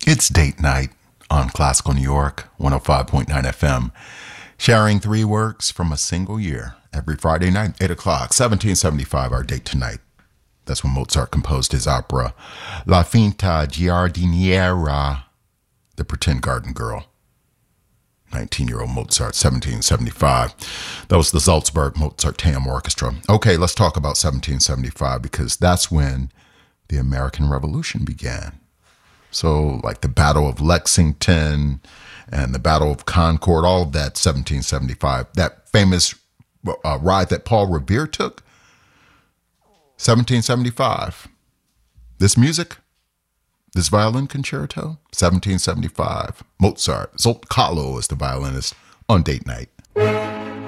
It's date night on Classical New York, 105.9 FM, sharing three works from a single year every Friday night, 8 o'clock, 1775, our date tonight. That's when Mozart composed his opera, La Finta Giardiniera, The Pretend Garden Girl. 19-year-old Mozart, 1775. That was the Salzburg Mozarteum Orchestra. Okay, let's talk about 1775 because that's when the American Revolution began. So like the Battle of Lexington and the Battle of Concord, all of that 1775, that famous ride that Paul Revere took, 1775. This music, this violin concerto, 1775. Mozart. Zolt Kahlo is the violinist on date night.